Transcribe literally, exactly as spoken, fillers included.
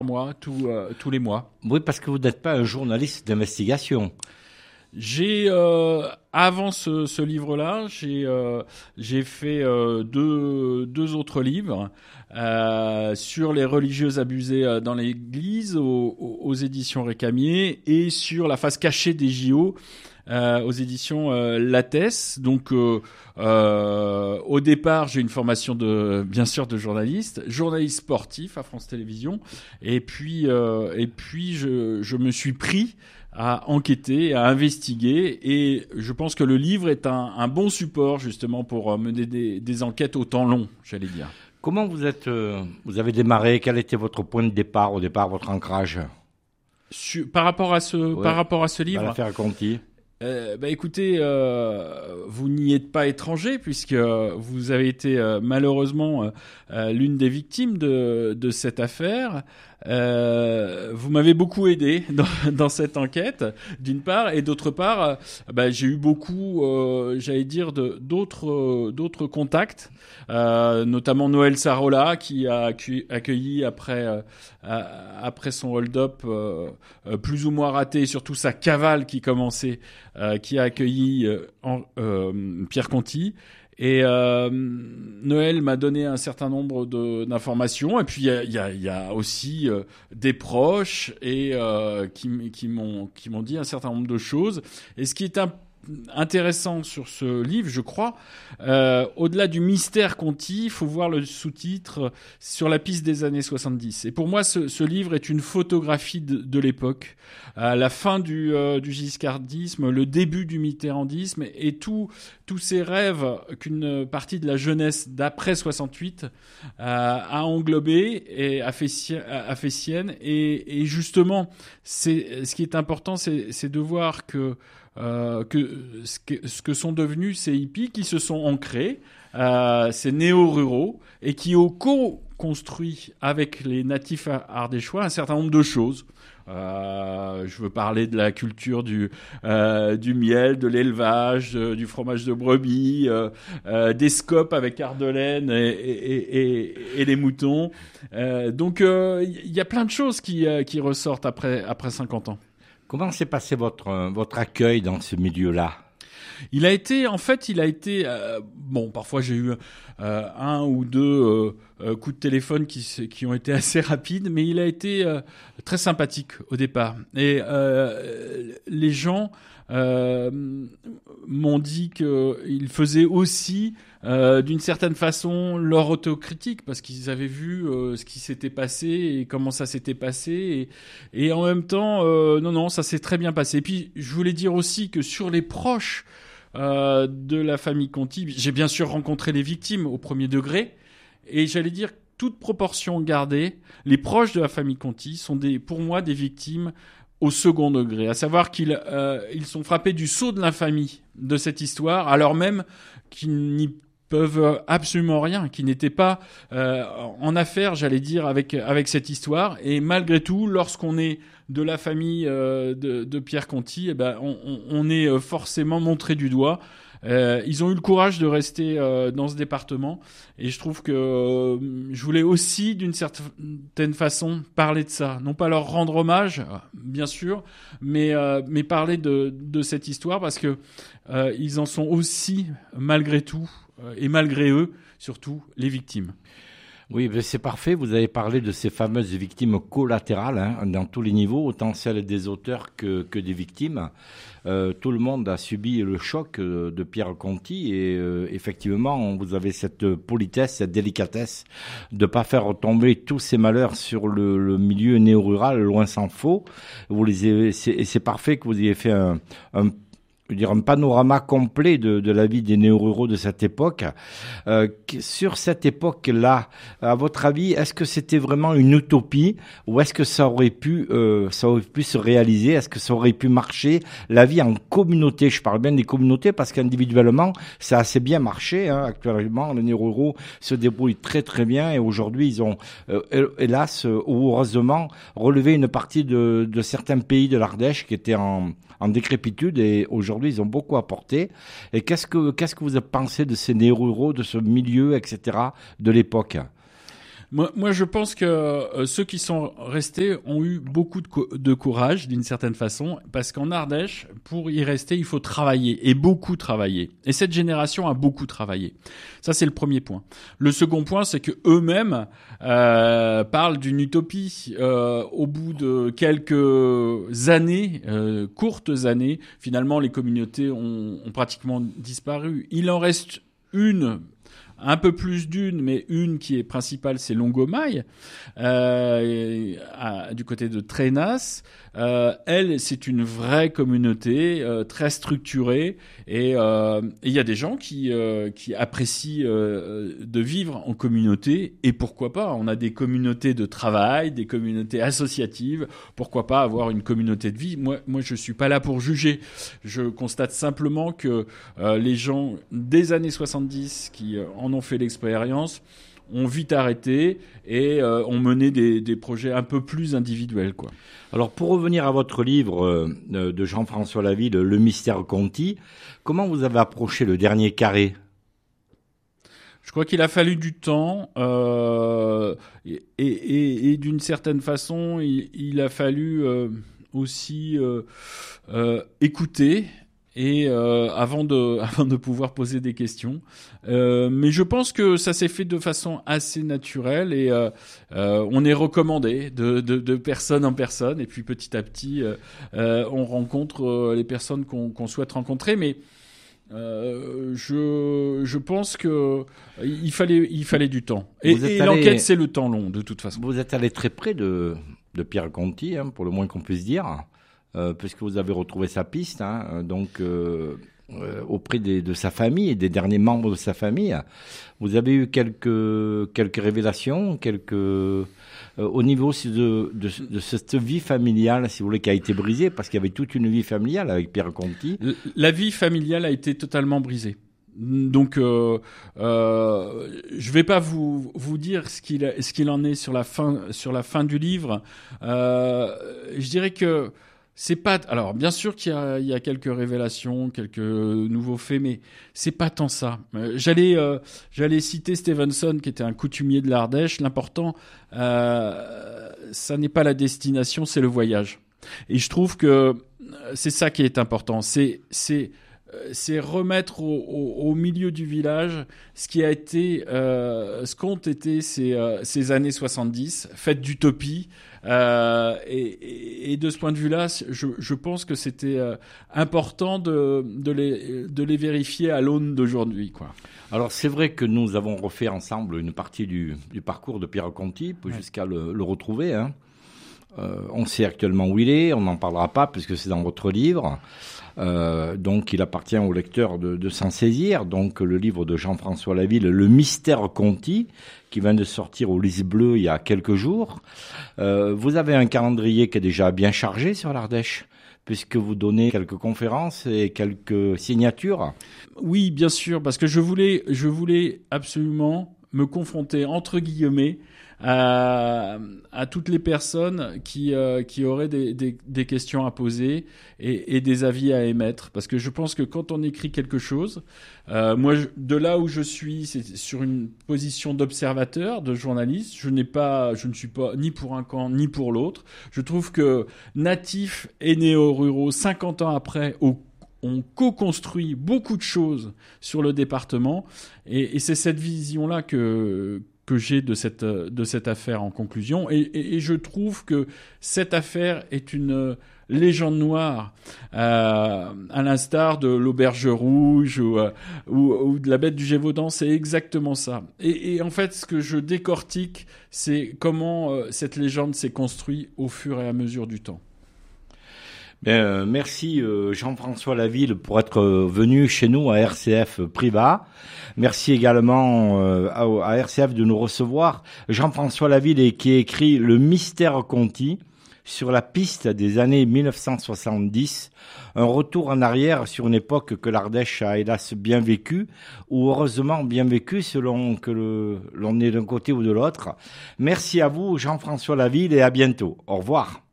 mois, tout, euh, tous les mois. Oui, parce que vous n'êtes pas un journaliste d'investigation. J'ai euh, avant ce, ce livre-là, j'ai euh, j'ai fait euh, deux deux autres livres euh, sur les religieuses abusées euh, dans l'Église aux, aux, aux éditions Récamier et sur la face cachée des J O euh, aux éditions euh, Lattès. Donc euh, euh, au départ, j'ai une formation de bien sûr de journaliste, journaliste sportif à France Télévisions, et puis euh, et puis je je me suis pris à enquêter, à investiguer, et je pense que le livre est un, un bon support justement pour mener des, des enquêtes au temps long, j'allais dire. Comment vous êtes, euh, vous avez démarré? Quel était votre point de départ au départ, votre ancrage? Sur, par rapport à ce, ouais, par rapport à ce livre, à l'affaire Conti. Euh, bah écoutez, euh, vous n'y êtes pas étranger puisque vous avez été euh, malheureusement euh, l'une des victimes de, de cette affaire. Euh, vous m'avez beaucoup aidé dans, dans cette enquête, d'une part, et d'autre part, euh, bah, j'ai eu beaucoup, euh, j'allais dire, de, d'autres, euh, d'autres contacts, euh, notamment Noël Sarola qui a accueilli, accueilli après, euh, après son hold-up euh, plus ou moins raté, et surtout sa cavale qui commençait. Euh, qui a accueilli euh, en, euh, Pierre Conti. Et euh, Noël m'a donné un certain nombre de, d'informations. Et puis, il y a, y a, y a aussi euh, des proches et, euh, qui, qui, m'ont, qui m'ont dit un certain nombre de choses. Et ce qui est un intéressant sur ce livre, je crois, euh, au-delà du mystère Conti, il faut voir le sous-titre sur la piste des années soixante-dix. Et pour moi, ce, ce livre est une photographie de, de l'époque, à la fin du, euh, du giscardisme, le début du mitterrandisme, et, et tout, tous ces rêves qu'une partie de la jeunesse d'après soixante-huit euh, a englobé et a fait, a fait sienne. Et, et justement, c'est, ce qui est important, c'est, c'est de voir que Euh, que, ce que ce que sont devenus ces hippies qui se sont ancrés, euh, ces néo-ruraux, et qui ont co-construit avec les natifs ardéchois un certain nombre de choses. Euh, je veux parler de la culture du, euh, du miel, de l'élevage, de, du fromage de brebis, euh, euh, des scopes avec Ardelaine et, et, et, et les moutons. Euh, donc il euh, y a plein de choses qui, euh, qui ressortent après, après cinquante ans. Comment s'est passé votre, votre accueil dans ce milieu-là? Il a été, en fait, il a été, euh, bon, parfois j'ai eu euh, un ou deux euh, euh, coups de téléphone qui, qui ont été assez rapides, mais il a été euh, très sympathique au départ. Et euh, les gens euh, m'ont dit qu'il faisait aussi, euh, d'une certaine façon, leur autocritique, parce qu'ils avaient vu euh, ce qui s'était passé et comment ça s'était passé. Et, et en même temps, euh, non, non, ça s'est très bien passé. Et puis, je voulais dire aussi que sur les proches Euh, de la famille Conti, j'ai bien sûr rencontré les victimes au premier degré, et j'allais dire, toute proportion gardée, les proches de la famille Conti sont des, pour moi des victimes au second degré, à savoir qu'ils euh, ils sont frappés du sceau de l'infamie de cette histoire, alors même qu'ils n'y peuvent absolument rien, qui n'étaient pas euh, en affaire, j'allais dire, avec avec cette histoire. Et malgré tout, lorsqu'on est de la famille euh, de, de Pierre Conti, eh ben, on, on, on est forcément montré du doigt. Euh, ils ont eu le courage de rester euh, dans ce département, et je trouve que euh, je voulais aussi, d'une certaine façon, parler de ça. Non pas leur rendre hommage, bien sûr, mais, euh, mais parler de, de cette histoire, parce que euh, ils en sont aussi, malgré tout, euh, et malgré eux, surtout, les victimes. Oui, ben c'est parfait. Vous avez parlé de ces fameuses victimes collatérales hein, dans tous les niveaux, autant celles des auteurs que, que des victimes. Euh, tout le monde a subi le choc euh, de Pierre Conti et euh, effectivement, vous avez cette politesse, cette délicatesse de pas faire retomber tous ces malheurs sur le, le milieu néo-rural, loin s'en faut. Vous les avez, c'est, et c'est parfait que vous ayez fait un, un je veux dire, un panorama complet de, de la vie des néo-ruraux de cette époque. Euh, sur cette époque-là, à votre avis, est-ce que c'était vraiment une utopie ou est-ce que ça aurait pu, euh, ça aurait pu se réaliser? Est-ce que ça aurait pu marcher? La vie en communauté, je parle bien des communautés parce qu'individuellement, ça a assez bien marché. Hein. Actuellement, les néo-ruraux se débrouillent très très bien et aujourd'hui, ils ont, euh, hélas ou heureusement, relevé une partie de, de certains pays de l'Ardèche qui étaient en, en décrépitude et aujourd'hui, ils ont beaucoup apporté. Et qu'est-ce que, qu'est-ce que vous pensez de ces néo-ruraux, de ce milieu, et cetera, de l'époque? Moi, moi, je pense que euh, ceux qui sont restés ont eu beaucoup de, co- de courage, d'une certaine façon, parce qu'en Ardèche, pour y rester, il faut travailler, et beaucoup travailler. Et cette génération a beaucoup travaillé. Ça, c'est le premier point. Le second point, c'est que eux-mêmes euh, parlent d'une utopie. Euh, au bout de quelques années, euh, courtes années, finalement, les communautés ont, ont pratiquement disparu. Il en reste une, un peu plus d'une, mais une qui est principale, c'est Longomaille, euh, à, du côté de Trénas. Euh, elle, c'est une vraie communauté euh, très structurée, et euh, il y a des gens qui euh, qui apprécient euh, de vivre en communauté, et pourquoi pas. On a des communautés de travail, des communautés associatives. Pourquoi pas avoir une communauté de vie. Moi, moi, je suis pas là pour juger. Je constate simplement que euh, les gens des années soixante-dix qui euh, en ont fait l'expérience ont vite arrêté et euh, ont mené des, des projets un peu plus individuels, quoi. Alors, pour revenir à votre livre euh, de Jean-François Laville, Le Mystère Conti, comment vous avez approché le dernier carré ? Je crois qu'il a fallu du temps euh, et, et, et d'une certaine façon, il, il a fallu euh, aussi euh, euh, écouter. Et euh, avant de avant de pouvoir poser des questions, euh, mais je pense que ça s'est fait de façon assez naturelle, et euh, euh, on est recommandé de, de de personne en personne, et puis petit à petit euh, euh, on rencontre euh, les personnes qu'on qu'on souhaite rencontrer, mais euh, je je pense que il fallait il fallait du temps, et, Vous êtes et allé- l'enquête c'est le temps long de toute façon. Vous êtes allé très près de, de Pierre Conti, hein, pour le moins qu'on puisse dire, euh, puisque vous avez retrouvé sa piste, hein, donc euh, euh, auprès des- de sa famille et des derniers membres de sa famille. Vous avez eu quelques, quelques révélations, quelques, euh, au niveau aussi de, de, de cette vie familiale, si vous voulez, qui a été brisée, parce qu'il y avait toute une vie familiale avec Pierre Conti. L- La vie familiale a été totalement brisée. Donc, euh, euh, je vais pas vous vous dire ce qu'il a- ce qu'il en est sur la fin sur la fin du livre. Euh, je dirais que c'est pas. Alors, bien sûr qu'il y a, il y a quelques révélations, quelques nouveaux faits, mais c'est pas tant ça. Euh, J'allais euh, j'allais citer Stevenson, qui était un coutumier de l'Ardèche. L'important, euh, ça n'est pas la destination, c'est le voyage. Et je trouve que euh, c'est ça qui est important. C'est c'est euh, c'est remettre au, au, au milieu du village ce qui a été, euh, ce qu'ont été ces, euh, ces années soixante-dix, faites d'utopie. Euh, et, et, et de ce point de vue-là, je, je pense que c'était euh, important de, de, les, de les vérifier à l'aune d'aujourd'hui, quoi. Alors c'est vrai que nous avons refait ensemble une partie du, du parcours de Pierre Conti, Ouais. jusqu'à le, le retrouver, hein. Euh, on sait actuellement où il est, on n'en parlera pas puisque c'est dans votre livre. Euh, donc il appartient au lecteur de, de s'en saisir. Donc le livre de Jean-François Laville, Le Mystère Conti, qui vient de sortir au Lys Bleu il y a quelques jours. Euh, vous avez un calendrier qui est déjà bien chargé sur l'Ardèche, puisque vous donnez quelques conférences et quelques signatures. Oui, bien sûr, parce que je voulais, je voulais absolument me confronter, entre guillemets, à, à toutes les personnes qui, euh, qui auraient des, des, des questions à poser et, et des avis à émettre. Parce que je pense que quand on écrit quelque chose, euh, moi, je- de là où je suis, c'est sur une position d'observateur, de journaliste. Je n'ai pas, je ne suis pas ni pour un camp ni pour l'autre. Je trouve que natifs et néo-ruraux, cinquante ans après, au on co-construit beaucoup de choses sur le département, et, et c'est cette vision-là que que j'ai de cette de cette affaire en conclusion, et, et, et je trouve que cette affaire est une légende noire, euh, à l'instar de l'Auberge Rouge ou, euh, ou, ou de la Bête du Gévaudan. C'est exactement ça. Et, et en fait, ce que je décortique, c'est comment euh, cette légende s'est construite au fur et à mesure du temps. Bien, euh, merci euh, Jean-François Laville pour être euh, venu chez nous à R C F Privat. Merci également euh, à, à R C F de nous recevoir. Jean-François Laville est- qui a écrit Le Mystère Conti sur la piste des années mille neuf cent soixante-dix, un retour en arrière sur une époque que l'Ardèche a hélas bien vécue, ou heureusement bien vécue selon que le, l'on est d'un côté ou de l'autre. Merci à vous Jean-François Laville et à bientôt. Au revoir.